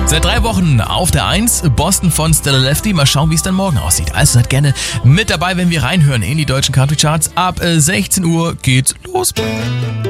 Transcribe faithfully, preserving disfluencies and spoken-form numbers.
Seit drei Wochen auf der eins, Boston von Stella Lefty. Mal schauen, wie es dann morgen aussieht. Also seid gerne mit dabei, wenn wir reinhören in die deutschen Country Charts. Ab sechzehn Uhr geht's los.